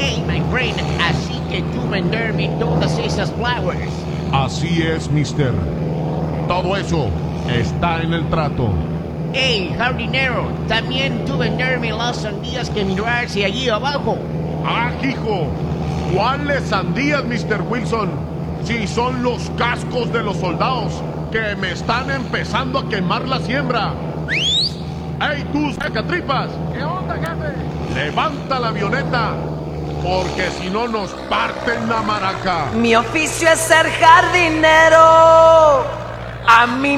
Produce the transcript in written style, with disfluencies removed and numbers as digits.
Hey, my friend, así que tú venderme todas esas flowers. Así es, mister. Todo eso está en el trato. Hey, jardinero, también tú venderme las sandías que mirarse allí abajo. ¡Ah, hijo! ¿Cuáles sandías, Mr. Wilson? Si son los cascos de los soldados que me están empezando a quemar la siembra. ¡Ey, tú, sacatripas! ¿Qué onda, jefe? ¡Levanta la avioneta! Porque si no nos parten la maraca. Mi oficio es ser jardinero. A mí